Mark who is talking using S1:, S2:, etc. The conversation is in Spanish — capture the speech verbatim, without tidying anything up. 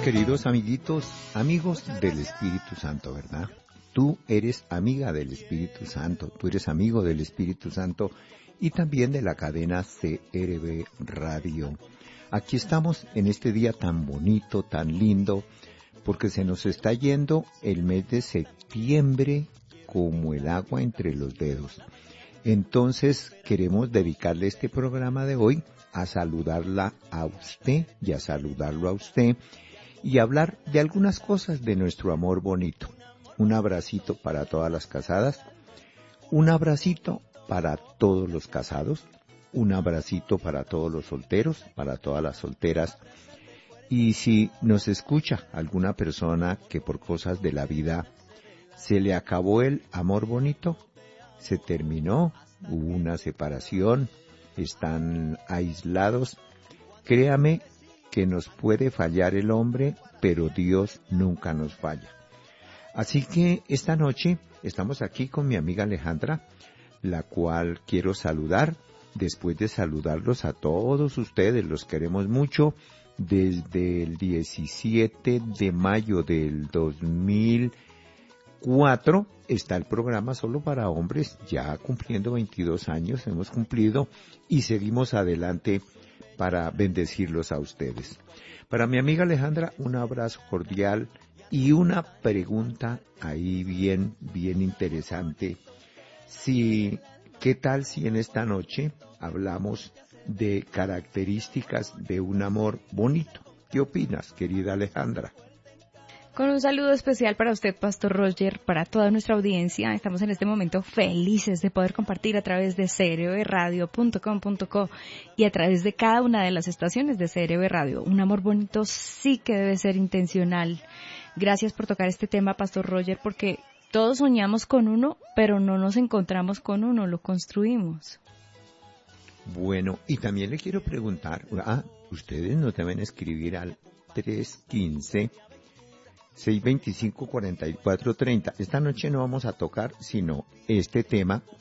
S1: queridos amiguitos, amigos del Espíritu Santo, ¿verdad? Tú eres amiga del Espíritu Santo, tú eres amigo del Espíritu Santo y también de la cadena C R B Radio. Aquí estamos en este día tan bonito, tan lindo, porque se nos está yendo el mes de septiembre como el agua entre los dedos. Entonces queremos dedicarle este programa de hoy a saludarla a usted y a saludarlo a usted y hablar de algunas cosas de nuestro amor bonito. Un abracito para todas las casadas, un abracito para todos los casados, un abracito para todos los solteros, para todas las solteras. Y si nos escucha alguna persona que por cosas de la vida se le acabó el amor bonito, se terminó, hubo una separación, están aislados, créame que nos puede fallar el hombre, pero Dios nunca nos falla. Así que esta noche estamos aquí con mi amiga Alejandra, la cual quiero saludar. Después de saludarlos a todos ustedes, los queremos mucho. Desde el diecisiete de mayo del dos mil cuatro está el programa solo para hombres, ya cumpliendo veintidós años hemos cumplido y seguimos adelante para bendecirlos a ustedes. Para mi amiga Alejandra, un abrazo cordial y una pregunta ahí bien, bien interesante. Si, ¿qué tal si en esta noche hablamos de características de un amor bonito? ¿Qué opinas, querida Alejandra?
S2: Con un saludo especial para usted, Pastor Roger, para toda nuestra audiencia. Estamos en este momento felices de poder compartir a través de c r b radio punto com punto co y a través de cada una de las estaciones de C R B Radio. Un amor bonito sí que debe ser intencional. Gracias por tocar este tema, Pastor Roger, porque todos soñamos con uno, pero no nos encontramos con uno, lo construimos.
S1: Bueno, y también le quiero preguntar, ah, ustedes nos deben escribir al tres uno cinco, seis dos cinco, cuatro cuatro tres cero. Esta noche no vamos a tocar sino este tema